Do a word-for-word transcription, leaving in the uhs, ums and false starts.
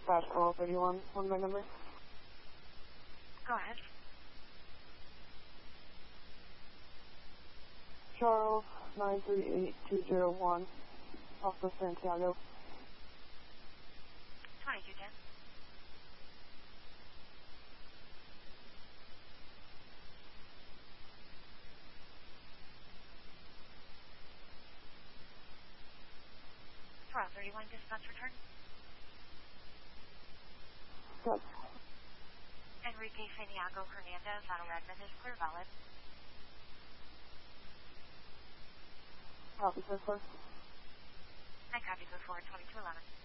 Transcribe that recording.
dispatch call thirty-one. One my number. Go ahead. Charles, nine three eight two zero one, off of Santiago. twenty-two ten. twelve thirty-one, dispatch return. Yes. Enrique Santiago Hernandez out of Redmond is clear valid. Copy, sir. I copy for forward twenty-two eleven.